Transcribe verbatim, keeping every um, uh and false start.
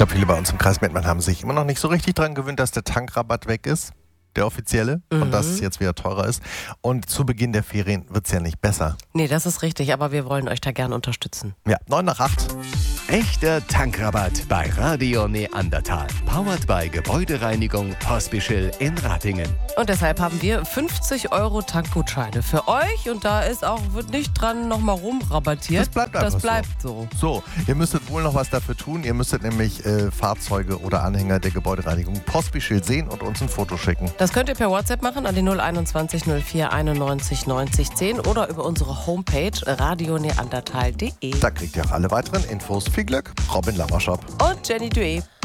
glaube, viele bei uns im Kreis Mettmann haben sich immer noch nicht so richtig dran gewöhnt, dass der Tankrabatt weg ist, der offizielle, mhm. und dass es jetzt wieder teurer ist. Und zu Beginn der Ferien wird es ja nicht besser. Nee, das ist richtig, aber wir wollen euch da gerne unterstützen. Ja, neun nach acht. Echter Tankrabatt bei Radio Neandertal. Powered by Gebäudereinigung Pospischl in Ratingen. Und deshalb haben wir fünfzig Euro Tankgutscheine für euch. Und da ist auch, wird nicht dran nochmal rumrabattiert. Das bleibt einfach Das bleibt so. so. So, ihr müsstet wohl noch was dafür tun. Ihr müsstet nämlich äh, Fahrzeuge oder Anhänger der Gebäudereinigung Pospischl sehen und uns ein Foto schicken. Das könnt ihr per WhatsApp machen an die null einundzwanzig null vier einundneunzig neunzig zehn oder über unsere Homepage radio neandertal punkt de. Da kriegt ihr auch alle weiteren Infos. Viel Glück, Robin Labershop Und Jenny Duet.